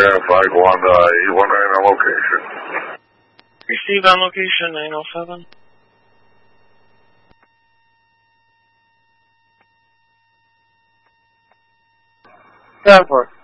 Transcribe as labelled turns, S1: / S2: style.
S1: identified Wanda 819 on location.
S2: Receive on location 907.
S3: Stanford.